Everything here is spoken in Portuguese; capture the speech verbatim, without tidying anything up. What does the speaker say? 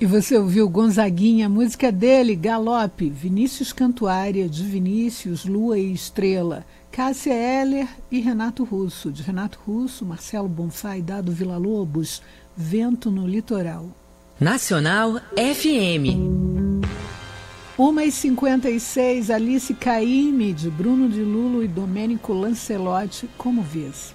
E você ouviu Gonzaguinha, a música dele, Galope, Vinícius Cantuária, de Vinícius, Lua e Estrela, Cássia Eller e Renato Russo, de Renato Russo, Marcelo Bonfá e Dado Villa-Lobos, Vento no Litoral. Nacional F M. uma e cinquenta e seis, Alice Caymmi, de Bruno de Lulo e Domênico Lancelotti, Como Vês.